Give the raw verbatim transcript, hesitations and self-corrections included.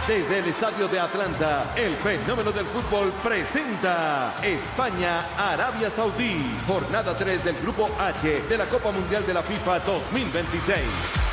Desde el estadio de Atlanta, el fenómeno del fútbol presenta España-Arabia Saudí, jornada tres del Grupo H de la Copa Mundial de la FIFA dos mil veintiséis.